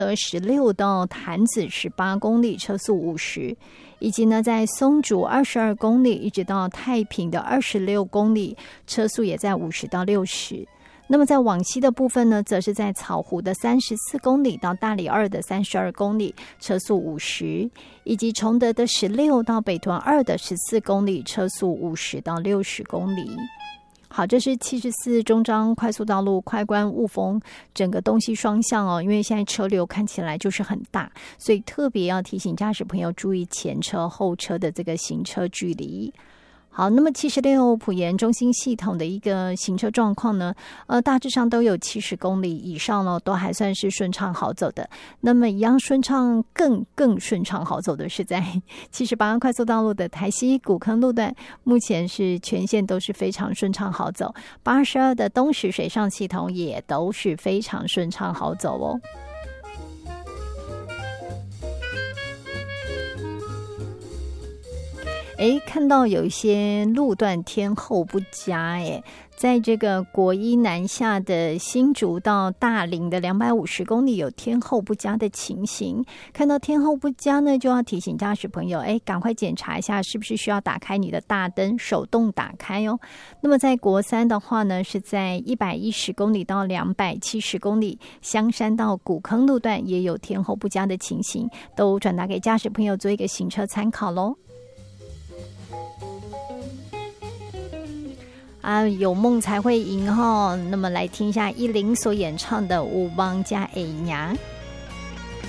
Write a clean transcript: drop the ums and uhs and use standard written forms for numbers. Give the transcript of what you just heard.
16到潭子18公里，车速50，以及呢在松竹22公里一直到太平的26公里，车速也在50到60。那么在往西的部分呢，则是在草湖的34公里到大理2的32公里，车速50，以及崇德的16到北屯2的14公里，车速50到60公里。好，这是74中彰快速道路快关雾峰整个东西双向哦，因为现在车流看起来就是很大，所以特别要提醒驾驶朋友注意前车后车的这个行车距离。好，那么76埔盐中心系统的一个行车状况呢，大致上都有70公里以上了，都还算是顺畅好走的。那么一样顺畅更顺畅好走的是在78快速道路的台西古坑路段，目前是全线都是非常顺畅好走。82的东石水上系统也都是非常顺畅好走哦。看到有一些路段天候不佳，在这个国一南下的新竹到大林的250公里有天候不佳的情形。看到天候不佳呢，就要提醒驾驶朋友，赶快检查一下是不是需要打开你的大灯，手动打开哦。那么在国三的话呢，是在110公里到270公里，香山到古坑路段也有天候不佳的情形，都转达给驾驶朋友做一个行车参考咯。有梦才会赢哈。那么来听一下依林所演唱的《有梦才会赢》。